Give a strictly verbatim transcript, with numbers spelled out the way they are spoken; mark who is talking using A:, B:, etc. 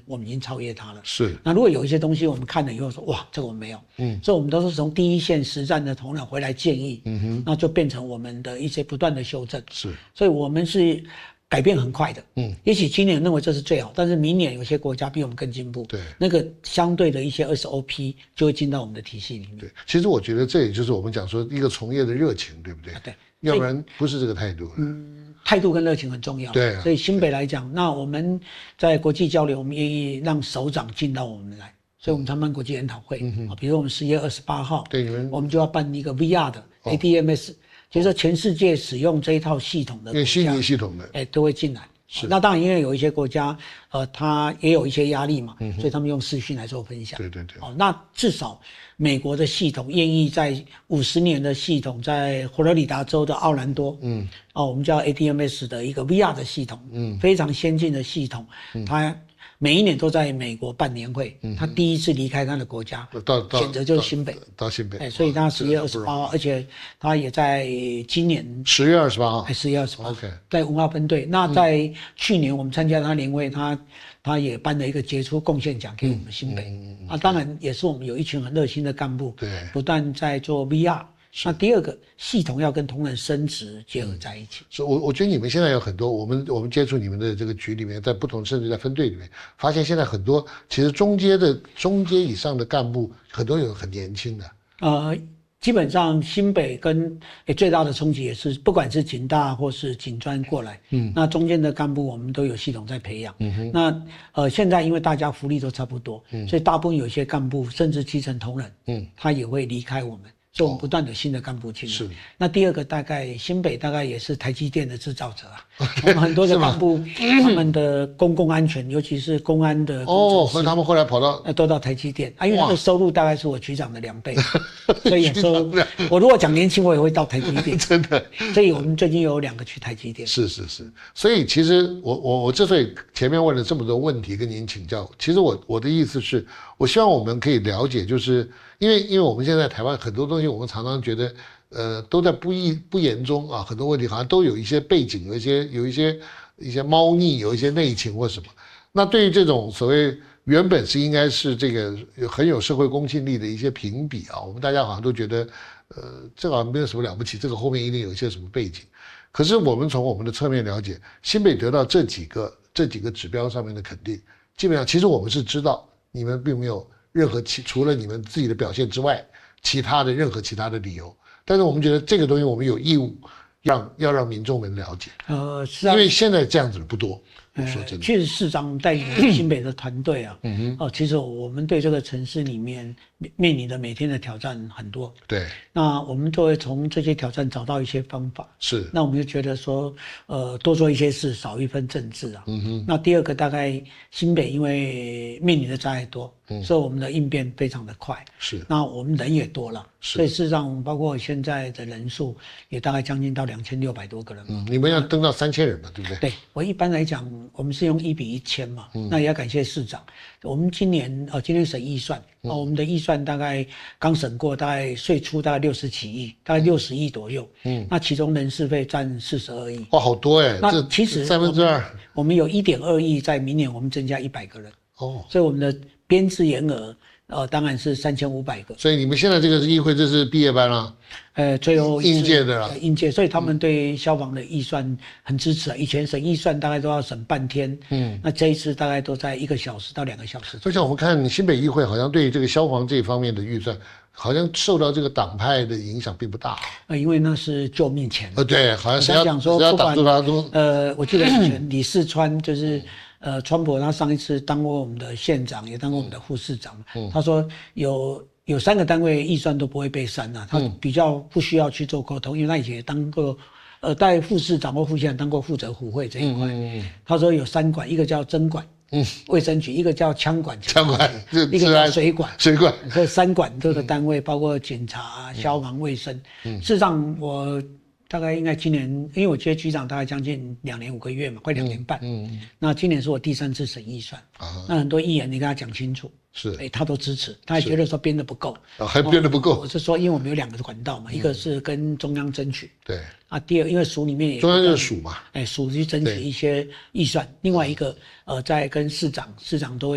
A: 我们已经超越它了。
B: 是。
A: 那如果有一些东西我们看了以后说，哇，这个我们没有，嗯，所以我们都是从第一线实战的头脑回来建议，嗯哼，那就变成我们的一些不断的修正。
B: 是。
A: 所以我们是改变很快的，嗯，也许今年认为这是最好，但是明年有些国家比我们更进步，
B: 对，
A: 那个相对的一些 S O P 就会进到我们的体系里面。
B: 对，其实我觉得这也就是我们讲说一个从业的热情，对不对？
A: 啊、对，
B: 要不然不是这个态度。
A: 嗯，态度跟热情很重要。
B: 对、啊，
A: 所以新北来讲，那我们在国际交流，我们愿意让首长进到我们来，所以我们常办国际研讨会，嗯、比如我们十月二十八号，
B: 对，你们
A: 我们就要办一个 V R 的 A D M S，、哦、就是说全世界使用这一套系统的国家，
B: 因为悉尼系统的，
A: 哎、欸，都会进来。是，那当然，因为有一些国家，呃，它也有一些压力嘛，嗯、所以他们用视讯来做分享。
B: 对对对。
A: 哦，那至少美国的系统愿意在五十年的系统，在佛罗里达州的奥兰多，嗯，哦，我们叫 A D M S 的一个 V R 的系统，嗯，非常先进的系统，嗯、它每一年都在美国办年会，嗯、他第一次离开他的国家，选择就是新北，
B: 到, 到新北，
A: 哎，所以他十月二十八号，而且他也在今年
B: 十月二十八号，
A: 哎，十月二十八号
B: ，OK，
A: 在文化分队。那在去年我们参加他年会，他他也颁了一个杰出贡献奖给我们新北，嗯嗯、啊，当然也是我们有一群很热心的干部，
B: 对，
A: 不断在做 V R。那第二个系统要跟同仁升职结合在一起，
B: 所以我我觉得你们现在有很多，我们我们接触你们的这个局里面，在不同甚至在分队里面，发现现在很多其实中阶的中阶以上的干部，很多有很年轻的。
A: 呃，基本上新北跟诶最大的冲击也是，不管是警大或是警专过来，嗯，那中间的干部我们都有系统在培养，嗯哼，那呃现在因为大家福利都差不多，嗯，所以大部分有些干部甚至基层同仁，嗯，他也会离开我们。所以我们不断有新的干部进来。是。那第二个大概新北大概也是台积电的制造者啊，我们很多的干部他们的公共安全，尤其是公安的
B: 哦，所以他们后来跑到
A: 呃都到台积电啊，因为他的收入大概是我局长的两倍，所以有时候我如果讲年轻，我也会到台积电，
B: 真的。
A: 所以我们最近有两个去台积电。
B: 是是是，所以其实我我我之所以前面问了这么多问题跟您请教，其实我我的意思是，我希望我们可以了解，就是因为因为我们现在台湾很多东西。我们常常觉得，呃，都在不意不言中啊，很多问题好像都有一些背景，有一些有一些一些猫腻，有一些内情或什么。那对于这种所谓原本是应该是这个很有社会公信力的一些评比啊，我们大家好像都觉得，呃，这好像没有什么了不起，这个后面一定有一些什么背景。可是我们从我们的侧面了解，新北得到这几个这几个指标上面的肯定，基本上其实我们是知道，你们并没有任何其除了你们自己的表现之外。其他的任何其他的理由，但是我们觉得这个东西我们有义务让要让民众们了解，
A: 呃，是啊，
B: 因为现在这样子的不多。我说真的，
A: 确实市长带领新北的团队啊，嗯哼，哦，其实我们对这个城市里面面临的每天的挑战很多，
B: 对，
A: 那我们就会从这些挑战找到一些方法，
B: 是，
A: 那我们就觉得说，呃，多做一些事，少一分政治啊，嗯哼，那第二个大概新北因为面临的灾害多，嗯，所以我们的应变非常的快，
B: 是，
A: 那我们人也多了，所以事实上包括现在的人数也大概将近到两千六百多个人，
B: 嗯，你们要登到三千人嘛，对不对？
A: 对，我一般来讲。我们是用一比一千嘛，嗯、那也要感谢市长。我们今年呃，今年审预算，嗯、哦，我们的预算大概刚审过，大概税出大概六十几亿，大概六十亿左右。嗯，那其中人事费占四十二亿。
B: 哇，好多哎！
A: 那其实
B: 三分之二，
A: 我们有一点二亿，在明年我们增加一百个人。
B: 哦，
A: 所以我们的编制员额。呃，当然是三千五百个。
B: 所以你们现在这个议会这是毕业班啦，
A: 呃，最后
B: 应届的啦，
A: 应届，所以他们对消防的预算很支持啊。以前审预算大概都要审半天，嗯，那这一次大概都在一个小时到两个小时。
B: 就像我们看新北议会，好像对这个消防这方面的预算，好像受到这个党派的影响并不大。
A: 呃，因为那是救命钱。
B: 呃，对，好像谁要
A: 讲说
B: 谁要挡住他都。
A: 呃，我记得以前李四川就是。呃，川普他上一次当过我们的县长，也当过我们的副市长。嗯、他说有有三个单位预算都不会被删啊，他比较不需要去做沟通，因为他以前也当过，呃，在副市长或副县长当过负责府会这一块。嗯嗯、他说有三管，一个叫侦管，嗯，卫生局，一个叫枪管，
B: 枪管，
A: 一个叫水管，
B: 水管。
A: 这三管这个单位包括警察、消防、卫生。嗯，事实上我。大概应该今年，因为我接局长大概将近两年五个月嘛，快两年半。嗯，嗯那今年是我第三次审预算。啊，那很多议员你跟他讲清楚，
B: 是，
A: 哎，他都支持，他也觉得说编得不够。
B: 啊，还编得不够。
A: 我是说，因为我们有两个管道嘛，嗯、一个是跟中央争取。
B: 对。
A: 啊，第二，因为署里面也
B: 中央就是署嘛，
A: 哎，署去争取一些预算，另外一个呃，在跟市长，市长都会。